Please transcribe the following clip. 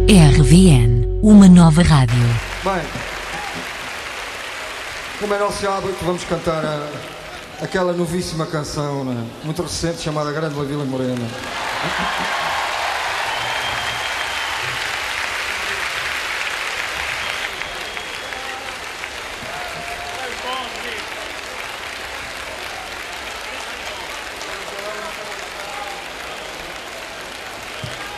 RVN, uma nova rádio. Bem, como é nosso hábito, vamos cantar aquela novíssima canção, né? Muito recente, chamada Grande La Vila Morena.